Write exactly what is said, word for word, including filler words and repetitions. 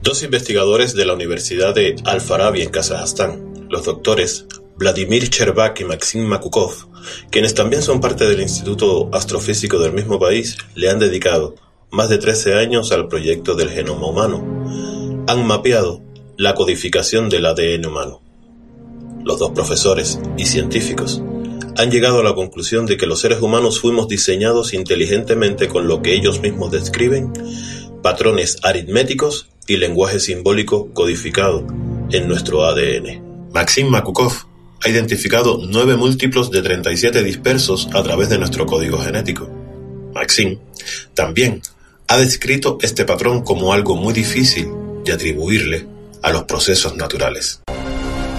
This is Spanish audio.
Dos investigadores de la Universidad de Al-Farabi en Kazajstán, los doctores Vladimir Cherbak y Maxim Makukov, quienes también son parte del Instituto Astrofísico del mismo país, le han dedicado más de trece años al proyecto del genoma humano. Han mapeado la codificación del A D N humano. Los dos profesores y científicos han llegado a la conclusión de que los seres humanos fuimos diseñados inteligentemente con lo que ellos mismos describen, patrones aritméticos y lenguaje simbólico codificado en nuestro A D N. Maxim Makukov ha identificado nueve múltiplos de treinta y siete dispersos a través de nuestro código genético. Maxim también ha descrito este patrón como algo muy difícil de atribuirle a los procesos naturales.